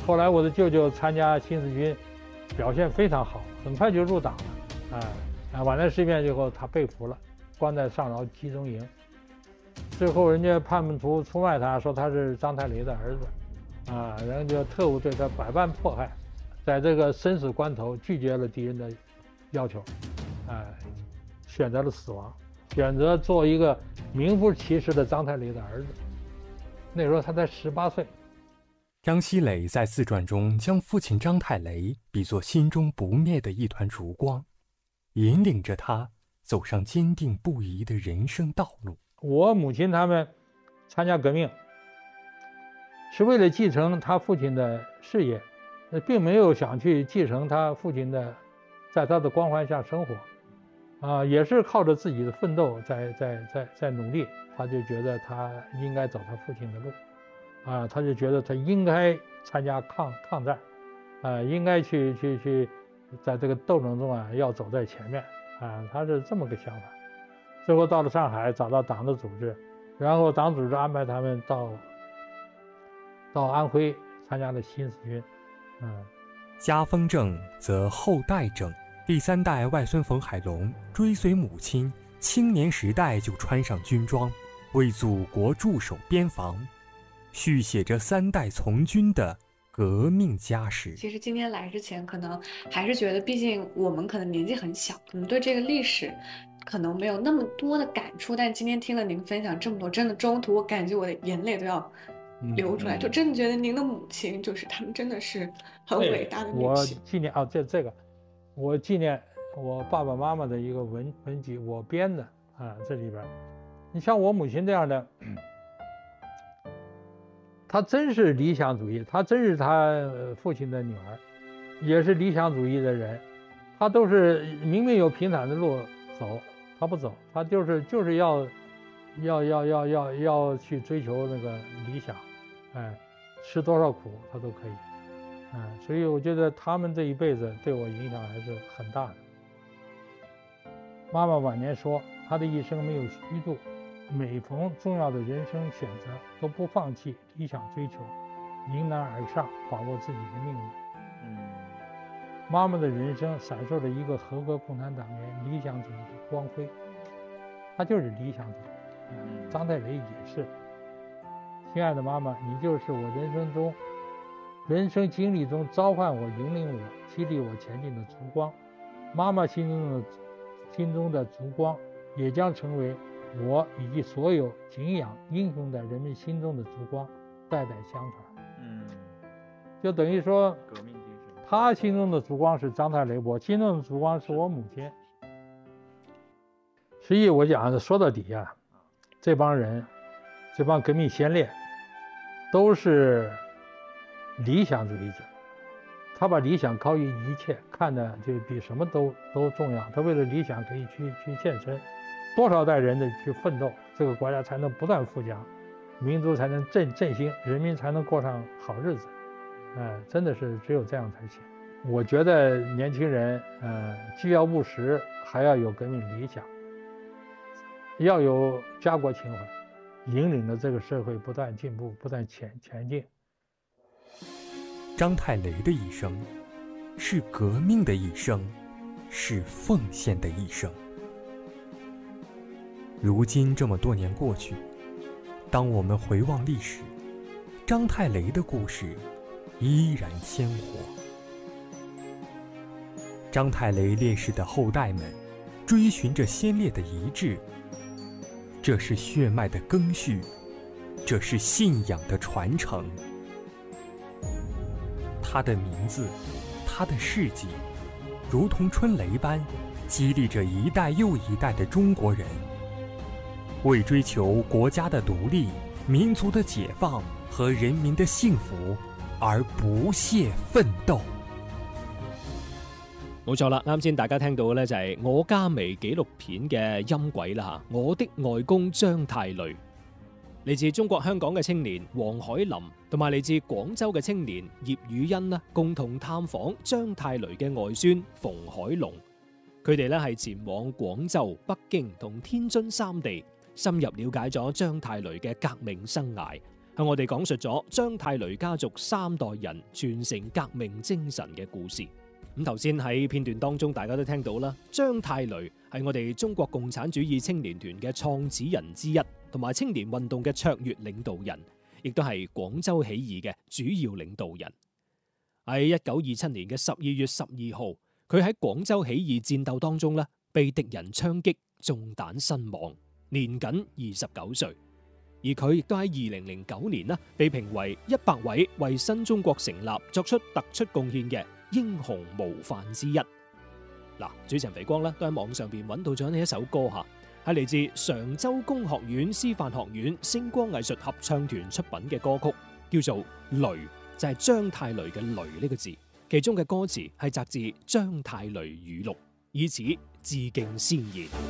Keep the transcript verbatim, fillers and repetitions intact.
后来我的舅舅参加新四军，表现非常好，很快就入党了。啊啊！皖南事变以后，他被俘了，关在上饶集中营。最后人家叛徒出卖他，说他是张太雷的儿子，啊，然后就特务对他百般迫害，在这个生死关头拒绝了敌人的要求，啊，选择了死亡，选择做一个名副其实的张太雷的儿子。那时候他才十八岁。 张熙磊在自传中将父亲张太雷比作心中不灭的一团烛光，引领着他走上坚定不移的人生道路。 我母亲他们参加革命，是为了继承他父亲的事业，并没有想去继承他父亲的，在他的光环下生活，啊，也是靠着自己的奋斗在在在在努力。他就觉得他应该走他父亲的路，啊，他就觉得他应该参加抗抗战，啊，应该去去去，在这个斗争中啊要走在前面，啊，他是这么个想法。最后到了上海，找到党的组织，然后党组织安排他们到到安徽参加了新四军。嗯， 家风正则后代正，第三代外孙冯海龙追随母亲，青年时代就穿上军装，为祖国驻守边防，续写着三代从军的革命家史。 其实今天来之前，可能还是觉得，毕竟我们可能年纪很小，可能对这个历史可能没有那么多的感触。但今天听了您分享这么多，真的中途我感觉我的眼泪都要流出来， 嗯、 就真的觉得您的母亲就是他们真的是很伟大的女性。 我纪念啊，这这个，我纪念我爸爸妈妈的一个文文集，我编的啊，这里边，你像我母亲这样的。她真是理想主义，她真是她父亲的女儿，也是理想主义的人。她都是明明有平坦的路走，她不走，她就是就是要要要要要要去追求那个理想，哎，吃多少苦她都可以，哎，所以我觉得他们这一辈子对我影响还是很大的。妈妈晚年说，她的一生没有虚度。每逢重要的人生选择，都不放弃理想追求，迎难而上，把握自己的命运。 嗯， 妈妈的人生闪烁着一个合格共产党员理想主义的光辉，她就是理想主义。嗯，张太雷也是。亲爱的妈妈，你就是我人生中、人生经历中召唤我、引领我、激励我前进的烛光。妈妈心中的心中的烛光，也将成为我以及所有敬仰英雄的人们心中的烛光，代代相传。 嗯， 就等于说， 革命精神。 他心中的烛光是张太雷，我心中的烛光是我母亲。所以我讲，说到底啊，这帮人，这帮革命先烈，都是理想主义者。他把理想高于一切，看的就比什么都都重要。他为了理想可以去去献身。多少代人的去奋斗，这个国家才能不断富强，民族才能振振兴，人民才能过上好日子。哎，真的是只有这样才行。我觉得年轻人，呃，既要务实，还要有革命理想，要有家国情怀，引领着这个社会不断进步，不断前前进。 张太雷的一生，是革命的一生，是奉献的一生。如今这么多年过去，当我们回望历史，张太雷的故事依然鲜活。张太雷烈士的后代们追寻着先烈的遗志，这是血脉的更续，这是信仰的传承。他的名字，他的事迹，如同春雷般激励着一代又一代的中国人，为追求国家的独立、民族的解放和人民的幸福而不懈奮鬥。 冇錯啦，啱先大家聽到嘅咧就係我家微紀錄片嘅音軌啦嚇，我的外公張太雷，嚟自中國香港嘅青年黃海林同埋嚟自廣州嘅青年葉宇欣啦，共同探訪張太雷嘅外孫馮海龍。佢哋咧係前往廣州、北京同天津三地，深入了解咗張太雷嘅革命生涯， 向我哋講述咗張太雷家族三代人傳承革命精神嘅故事。咁頭先喺片段當中，大家都聽到啦，張太雷係我哋中國共產主義青年團嘅創始人之一，同埋青年運動嘅卓越領導人，亦都係廣州起義嘅主要領導人。喺一九二七年嘅十二月十二號，佢喺廣州起義戰鬥當中咧，被敵人槍擊中彈身亡，年僅二十九歲。而佢亦都喺二零零九年咧，被評為一百位為新中國成立作出突出貢獻嘅英雄模範之一。嗱，主持人肥光咧都喺網上邊揾到咗呢一首歌吓，係嚟自常州工學院師範學院星光藝術合唱團出品嘅歌曲，叫做《雷》，就係張太雷嘅雷呢個字，其中嘅歌詞係摘自張太雷語錄，以此致敬先賢。